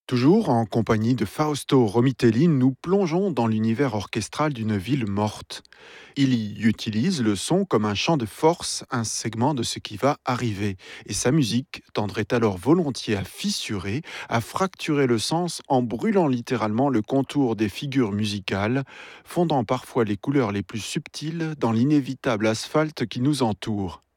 Toujours en compagnie de Fausto Romitelli, nous plongeons dans l'univers orchestral d'une ville morte. Il y utilise le son comme un champ de force, un segment de ce qui va arriver. Et sa musique tendrait alors volontiers à fissurer, à fracturer le sens en brûlant littéralement le contour des figures musicales, fondant parfois les couleurs les plus subtiles dans l'inévitable asphalte qui nous entoure.